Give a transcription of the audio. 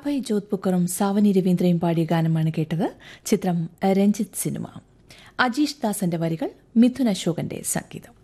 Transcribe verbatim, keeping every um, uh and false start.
അഭയ് ജോധ്പുക്കറും സാവനി രവീന്ദ്രയും പാടിയ ഗാനമാണ് കേട്ടത്. ചിത്രം രഞ്ജിത്ത് സിനിമ. അജീഷ് ദാസന്റെ വരികൾ, മിഥുൻ അശോകന്റെ സംഗീതം.